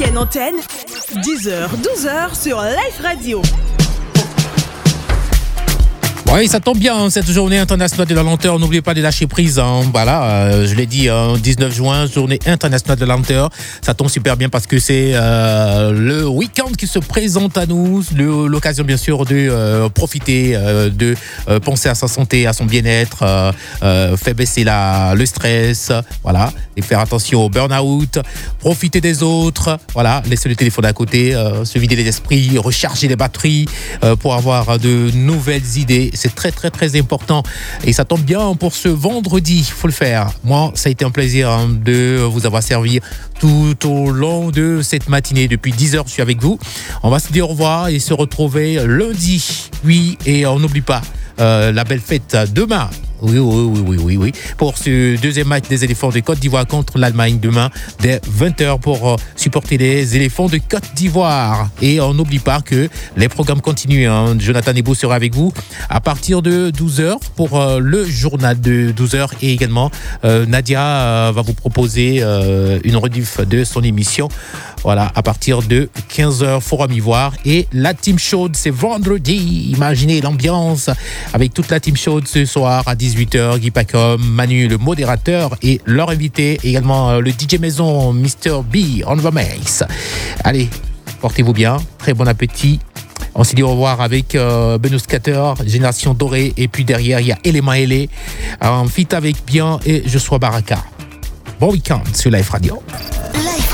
week-end antenne, 10h, 12h sur Life Radio. Oui, ça tombe bien, cette journée internationale de la lenteur. N'oubliez pas de lâcher prise. Voilà, je l'ai dit, 19 juin, journée internationale de la lenteur. Ça tombe super bien parce que c'est le week-end qui se présente à nous. L'occasion, bien sûr, de profiter, de penser à sa santé, à son bien-être, faire baisser le stress, voilà, et faire attention au burn-out, profiter des autres, voilà, laisser le téléphone à côté, se vider les esprits, recharger les batteries pour avoir de nouvelles idées. C'est très très très important et ça tombe bien pour ce vendredi, il faut le faire. Moi, ça a été un plaisir de vous avoir servi tout au long de cette matinée. Depuis 10h, je suis avec vous. On va se dire au revoir et se retrouver lundi. Oui, et on n'oublie pas la belle fête demain. Oui. Pour ce deuxième match des éléphants de Côte d'Ivoire contre l'Allemagne demain dès 20h pour supporter les éléphants de Côte d'Ivoire. Et on n'oublie pas que les programmes continuent. Jonathan Nebo sera avec vous à partir de 12h pour le journal de 12h. Et également, Nadia va vous proposer une rediff de son émission. Voilà, à partir de 15h, Forum Ivoire. Et la Team Chaude, c'est vendredi. Imaginez l'ambiance avec toute la Team Chaude ce soir à 18h. Guy Pacom, Manu, le modérateur, et leur invité, également le DJ Maison, Mr. B, on the Mace. Allez, portez-vous bien. Très bon appétit. On s'est dit au revoir avec Benoît Scatter, Génération Dorée. Et puis derrière, il y a Elema Ele, en feat avec Bien et Je Sois Baraka. Bon week-end sur Life Radio.